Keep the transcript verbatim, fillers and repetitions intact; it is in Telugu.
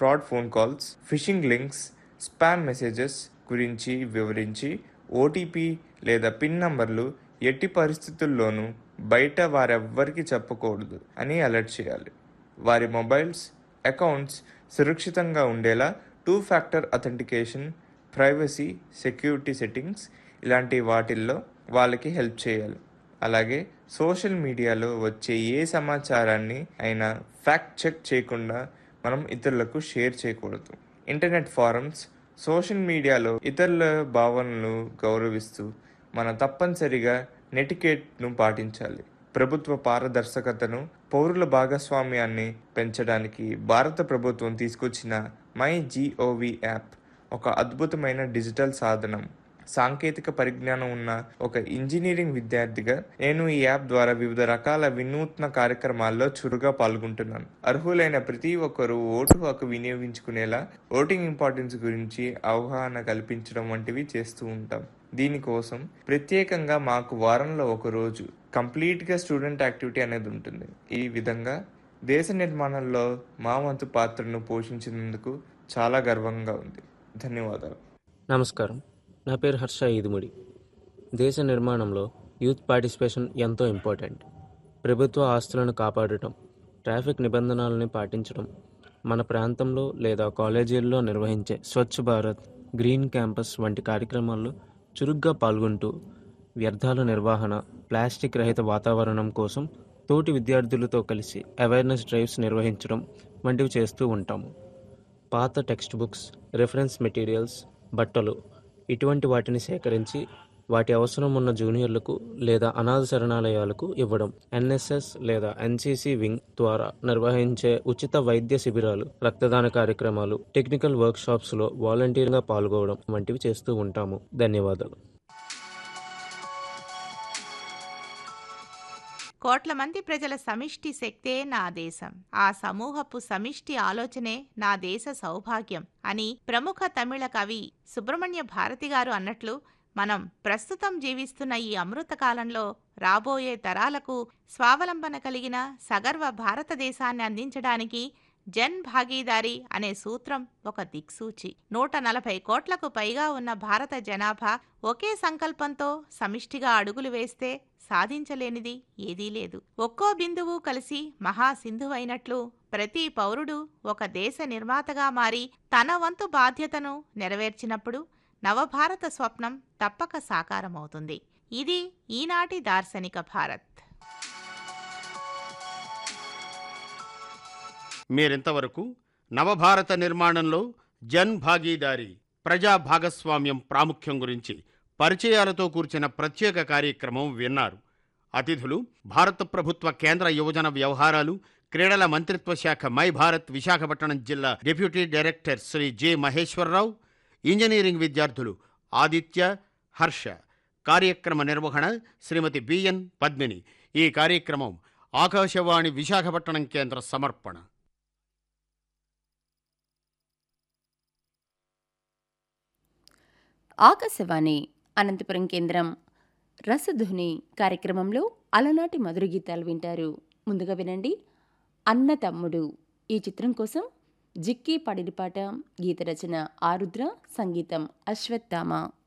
Fraud phone calls, phishing links, spam messages గురించి వివరించి ఓటీపీ లేదా పిన్ నంబర్లు ఎట్టి పరిస్థితుల్లోనూ బయట వారెవ్వరికీ చెప్పకూడదు అని అలర్ట్ చేయాలి. వారి మొబైల్స్, అకౌంట్స్ సురక్షితంగా ఉండేలా two factor authentication, privacy, security settings ఇలాంటి వాటిల్లో వాళ్ళకి హెల్ప్ చేయాలి. అలాగే సోషల్ మీడియాలో వచ్చే ఏ సమాచారాన్ని అయినా ఫ్యాక్ట్ చెక్ చేయకుండా మనం ఇతరులకు షేర్ చేయకూడదు. ఇంటర్నెట్ ఫారమ్స్, సోషల్ మీడియాలో ఇతరుల భావనలు గౌరవిస్తూ మన తప్పనిసరిగా నెటికేట్ను పాటించాలి. ప్రభుత్వ పారదర్శకతను, పౌరుల భాగస్వామ్యాన్ని పెంచడానికి భారత ప్రభుత్వం తీసుకొచ్చిన మై జీఓవి యాప్ ఒక అద్భుతమైన డిజిటల్ సాధనం. సాంకేతిక పరిజ్ఞానం ఉన్న ఒక ఇంజనీరింగ్ విద్యార్థిగా నేను ఈ యాప్ ద్వారా వివిధ రకాల వినూత్న కార్యక్రమాల్లో చురుగా పాల్గొంటున్నాను. అర్హులైన ప్రతి ఒక్కరూ ఓటు హక్కు వినియోగించుకునేలా ఓటింగ్ ఇంపార్టెన్స్ గురించి అవగాహన కల్పించడం వంటివి చేస్తూ ఉంటాం. దీనికోసం ప్రత్యేకంగా మాకు వారంలో ఒక రోజు కంప్లీట్గా స్టూడెంట్ యాక్టివిటీ అనేది ఉంటుంది. ఈ విధంగా దేశ నిర్మాణంలో మా వంతు పాత్రను పోషించినందుకు చాలా గర్వంగా ఉంది. ధన్యవాదాలు. నమస్కారం, నా పేరు హర్ష ఈదుముడి. దేశ నిర్మాణంలో యూత్ పార్టిసిపేషన్ ఎంతో ఇంపార్టెంట్. ప్రభుత్వ ఆస్తులను కాపాడటం, ట్రాఫిక్ నిబంధనలను పాటించడం, మన ప్రాంతంలో లేదా కాలేజీల్లో నిర్వహించే స్వచ్ఛ భారత్, గ్రీన్ క్యాంపస్ వంటి కార్యక్రమాల్లో చురుగ్గా పాల్గొంటూ వ్యర్థాల నిర్వహణ, ప్లాస్టిక్ రహిత వాతావరణం కోసం తోటి విద్యార్థులతో కలిసి అవేర్నెస్ డ్రైవ్స్ నిర్వహించడం వంటివి చేస్తూ ఉంటాము. పాత టెక్స్ట్ బుక్స్, రెఫరెన్స్ మెటీరియల్స్, బట్టలు ఇటువంటి వాటిని సేకరించి వాటి అవసరం ఉన్న జూనియర్లకు లేదా అనాథ శరణాలయాలకు ఇవ్వడం, ఎన్ఎస్ఎస్ లేదా ఎన్సీసీ వింగ్ ద్వారా నిర్వహించే ఉచిత వైద్య శిబిరాలు, రక్తదాన కార్యక్రమాలు, టెక్నికల్ వర్క్షాప్స్లో వాలంటీర్గా పాల్గొనడం వంటివి చేస్తూ ఉంటాము. ధన్యవాదాలు. కోట్ల మంది ప్రజల సమిష్టి శక్తే నా దేశం, ఆ సమూహపు సమిష్టి ఆలోచనే నా దేశ సౌభాగ్యం అని ప్రముఖ తమిళ కవి సుబ్రహ్మణ్య భారతి గారు అన్నట్లు మనం ప్రస్తుతం జీవిస్తున్న ఈ అమృత కాలంలో రాబోయే తరాలకు స్వావలంబన కలిగిన సగర్వ భారతదేశాన్ని అందించడానికి జన్ భాగీదారీ అనే సూత్రం ఒక దిక్సూచి. నూట నలభై కోట్లకు పైగా ఉన్న భారత జనాభా ఒకే సంకల్పంతో సమిష్టిగా అడుగులు వేస్తే సాధించలేనిది ఏదీ లేదు. ఒక్కో బిందువు కలిసి మహాసింధువైనట్లు ప్రతి పౌరుడు ఒక దేశ నిర్మాతగా మారి తన వంతు బాధ్యతను నెరవేర్చినప్పుడు నవభారత స్వప్నం తప్పక సాకారమవుతుంది. ఇది ఈనాటి దార్శనిక భారత్. మీరింతవరకు నవభారత నిర్మాణంలో జన్ భాగీదారీ, ప్రజా భాగస్వామ్యం ప్రాముఖ్యం గురించి పరిచయాలతో కూర్చిన ప్రత్యేక కార్యక్రమం విన్నారు. అతిథులు భారత ప్రభుత్వ కేంద్ర యువజన వ్యవహారాలు, క్రీడల మంత్రిత్వ శాఖ మై భారత్ విశాఖపట్నం జిల్లా deputy director Shri J Maheswararao, engineering విద్యార్థులు ఆదిత్య, హర్ష. కార్యక్రమ నిర్వహణ శ్రీమతి బిఎన్ పద్మిని. ఈ కార్యక్రమం ఆకాశవాణి విశాఖపట్నం కేంద్ర సమర్పణ. ఆకాశవాణి అనంతపురం కేంద్రం రసధుని కార్యక్రమంలో అలనాటి మధుర గీతాలు వింటారు. ముందుగా వినండి అన్న తమ్ముడు. ఈ చిత్రం కోసం జిక్కి పాడిన పాట, గీత రచన ఆరుద్ర, సంగీతం అశ్వత్థామ.